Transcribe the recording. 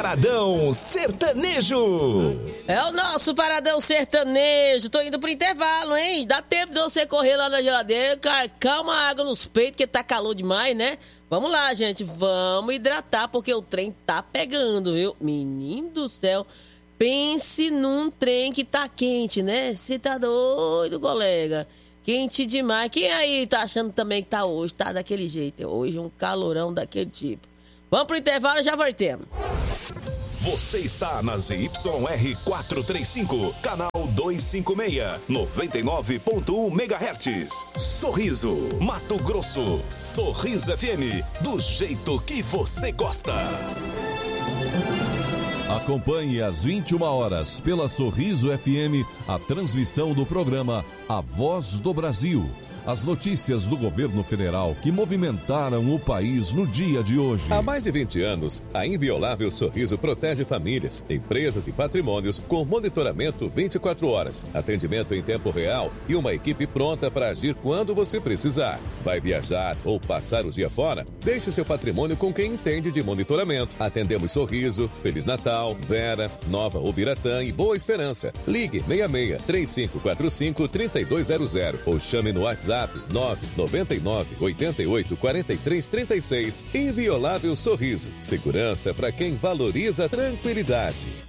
Paradão Sertanejo. É o nosso Paradão Sertanejo. Tô indo pro intervalo, hein? Dá tempo de você correr lá na geladeira, carcar uma água nos peitos, que tá calor demais, né? Vamos lá, gente. Vamos hidratar, porque o trem tá pegando, viu? Menino do céu. Pense num trem que tá quente, né? Você tá doido, colega? Quente demais. Quem aí tá achando também que tá hoje? Tá daquele jeito. Hoje um calorão daquele tipo. Vamos pro intervalo e já voltemos. Você está na ZYR 435, canal 256, 99.1 MHz. Sorriso, Mato Grosso. Sorriso FM, do jeito que você gosta. Acompanhe às 21 horas pela Sorriso FM a transmissão do programa A Voz do Brasil. As notícias do governo federal que movimentaram o país no dia de hoje. Há mais de 20 anos, a Inviolável Sorriso protege famílias, empresas e patrimônios com monitoramento 24 horas, atendimento em tempo real e uma equipe pronta para agir quando você precisar. Vai viajar ou passar o dia fora? Deixe seu patrimônio com quem entende de monitoramento. Atendemos Sorriso, Feliz Natal, Vera, Nova Ubiratã e Boa Esperança. Ligue 66-3545-3200 ou chame no WhatsApp 999-88-4336. Inviolável Sorriso. Segurança para quem valoriza a tranquilidade.